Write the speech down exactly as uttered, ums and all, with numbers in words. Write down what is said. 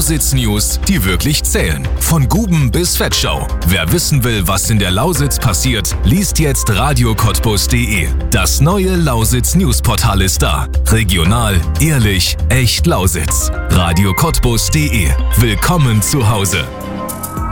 Lausitz-News, die wirklich zählen. Von Guben bis Fettschau. Wer wissen will, was in der Lausitz passiert, liest jetzt radio cottbus punkt de. Das neue Lausitz-News-Portal ist da. Regional, ehrlich, echt Lausitz. radio cottbus punkt de. Willkommen zu Hause.